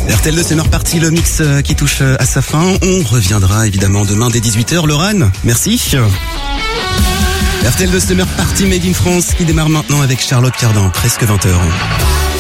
RTL de Summer Party, le mix qui touche à sa fin. On reviendra évidemment demain dès 18h. Laurent, merci. RTL de Summer Party Made in France qui démarre maintenant avec Charlotte Cardin, presque 20h.